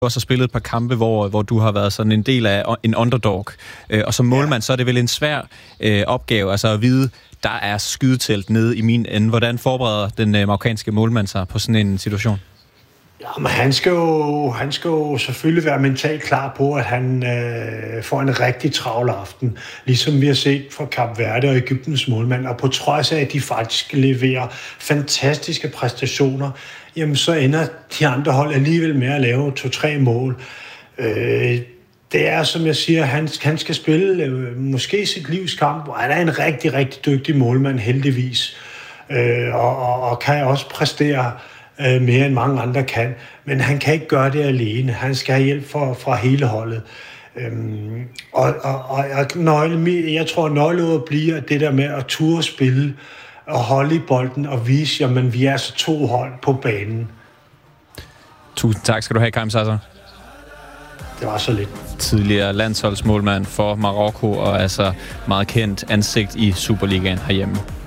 også har spillet et par kampe, hvor du har været sådan en del af en underdog. Og som målmand, så er det vel en svær opgave, altså at vide, der er skydetelt nede i min ende. Hvordan forbereder den marokkanske målmand sig på sådan en situation? Jamen, han skal jo selvfølgelig være mentalt klar på, at han får en rigtig travl aften, ligesom vi har set fra Kap Verde og Egyptens målmand. Og på trods af, at de faktisk leverer fantastiske præstationer, jamen så ender de andre hold alligevel med at lave 2-3 mål. Det er, som jeg siger, han skal spille måske sit livs kamp, og han er en rigtig, rigtig dygtig målmand, heldigvis, og kan også præstere mere end mange andre kan, men han kan ikke gøre det alene. Han skal have hjælp fra hele holdet. Jeg tror, at nøgleordet bliver det der med at turde spille og holde i bolden og vise, at vi er så 2 hold på banen. Tusind tak skal du have, Karim Sasser. Det var så lidt. Tidligere landsholdsmålmand for Marokko og altså meget kendt ansigt i Superligaen herhjemme.